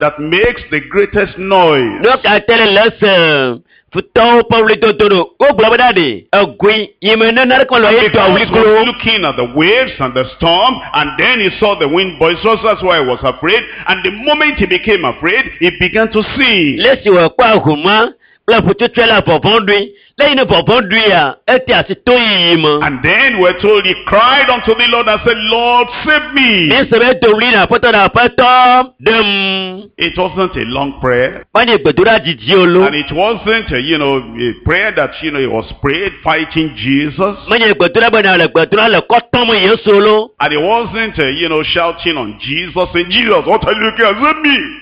that makes the greatest noise. Look at the lesson. Futau probably to go blabberdy. A gui, you may not call it Looking at the waves and the storm, and then he saw the wind boisterous. That's why he was afraid. And the moment he became afraid, he began to sing. Let's you a quahuma. And then we're told he cried unto the Lord and said, Lord, save me. It wasn't a long prayer. And it wasn't, a prayer that, he was prayed fighting Jesus. And it wasn't, shouting on Jesus, saying, Jesus, what are you looking at? Save me.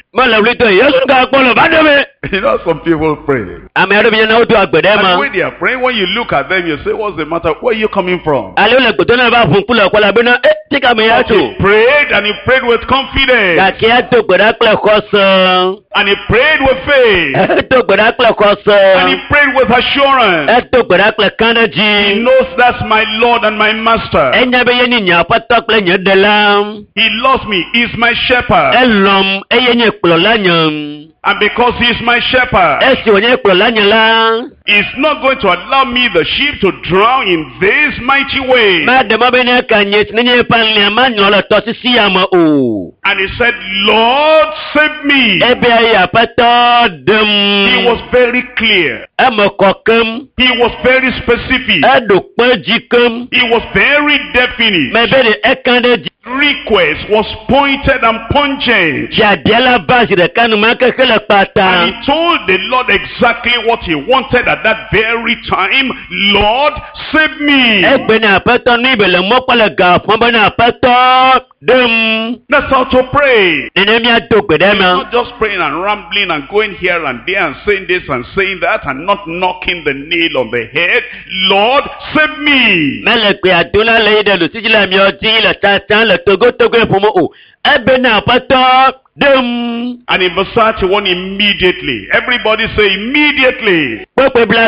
Some people pray. And when they are praying, when you look at them, you say, what's the matter? Where are you coming from? But he prayed, and he prayed with confidence. And he prayed with faith. And he prayed with assurance. He knows that's my Lord and my Master. He loves me. He's my shepherd. And because he's my shepherd, he's not going to allow me, the sheep, to drown in this mighty way. And he said, Lord, save me. He was very clear. He was very specific. He was very definite. Request was pointed and pungent. And he told the Lord exactly what he wanted at that very time. Lord, save me. That's how to pray. Not just praying and rambling and going here and there and saying this and saying that and not knocking the nail on the head. Lord, save me. And in verse 31, immediately. Everybody say immediately. I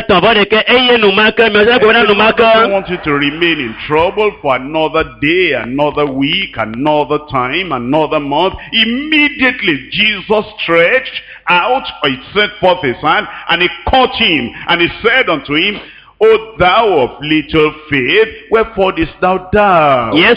don't want you to remain in trouble for another day, another week, another time, another month. Immediately Jesus stretched out, or he set forth his hand, and he caught him, and he said unto him, O thou of little faith, wherefore didst thou doubt? Yes,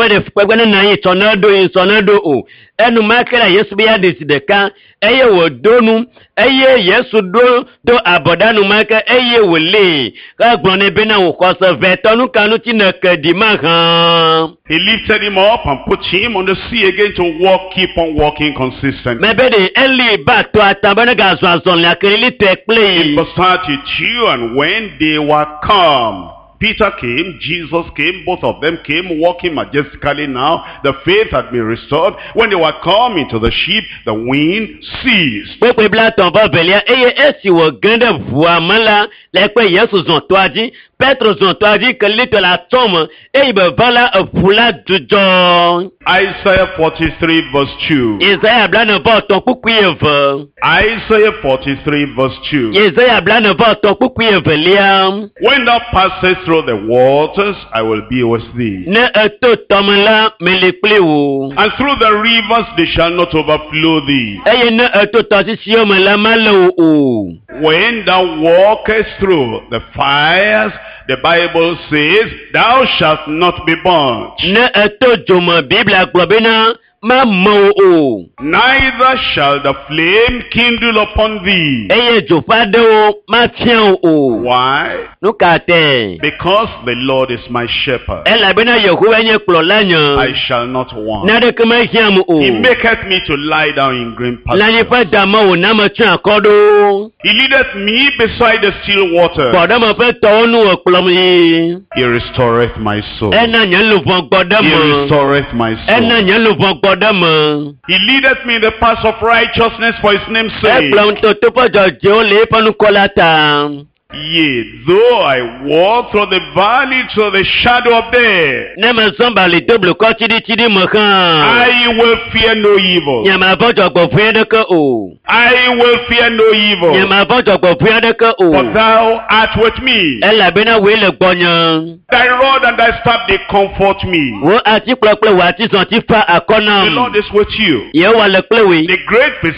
enu makela Yesu biya desideka eye wodonu eye Yesu do abodanu maka eye wole ka gbone be na wokoso vetonu kanu ti na kadima han. He lifted him up and put him on the sea again to walk, keep on walking consistently. Mebede eli bato atambana gazwazon la kele tekple. In verse 32, and when they were come, Peter came, Jesus came, both of them came, walking majestically now. The faith had been restored. When they were coming to the ship, the wind ceased. Petro zontoaji kelito la tome e bevala afula dujon. Isaiah 43 verse 2. Isaiah blana ba ton kukuyev. Isaiah 43 verse 2. Isaiah blana ba ton kukuyev liam. When thou passest through the waters, I will be with thee. Ne eto tomla melepleu. And through the rivers they shall not overflow thee. Eye ne eto tosisio mela malo. When thou walkest through the fires, the Bible says, thou shalt not be burnt. Neither shall the flame kindle upon thee. Why? Because the Lord is my shepherd. I shall not want. He maketh me to lie down in green pastures. He leadeth me beside the still water. He restoreth my soul. He restoreth my soul. He leadeth me in the paths of righteousness for his name's sake. Yea, though I walk through the valley, through the shadow of death, I will fear no evil. I will fear no evil. For thou art with me. Thy rod and thy staff, they comfort me. The Lord is with you. The great